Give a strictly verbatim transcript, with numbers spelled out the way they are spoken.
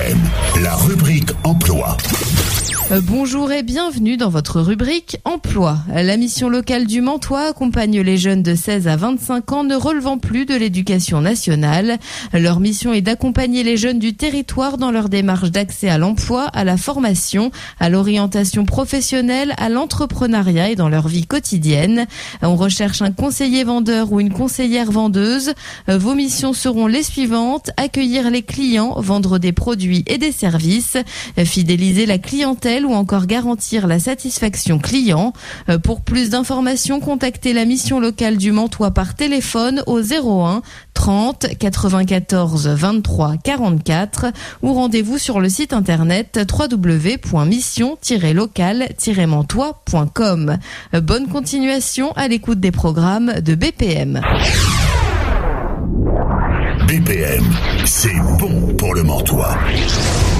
M, la rubrique emploi. Bonjour et bienvenue dans votre rubrique Emploi. La mission locale du Mantois accompagne les jeunes de seize à vingt-cinq ans ne relevant plus de l'éducation nationale. Leur mission est d'accompagner les jeunes du territoire dans leur démarche d'accès à l'emploi, à la formation, à l'orientation professionnelle, à l'entrepreneuriat et dans leur vie quotidienne. On recherche un conseiller vendeur ou une conseillère vendeuse. Vos missions seront les suivantes: accueillir les clients, vendre des produits et des services, fidéliser la clientèle ou encore garantir la satisfaction client. Pour plus d'informations, contactez la mission locale du Mantois par téléphone au zéro un trente quatre-vingt-quatorze vingt-trois quarante-quatre ou rendez-vous sur le site internet w w w point mission tiret local tiret mantois point com. Bonne continuation à l'écoute des programmes de B P M. B P M, c'est bon pour le Mantois.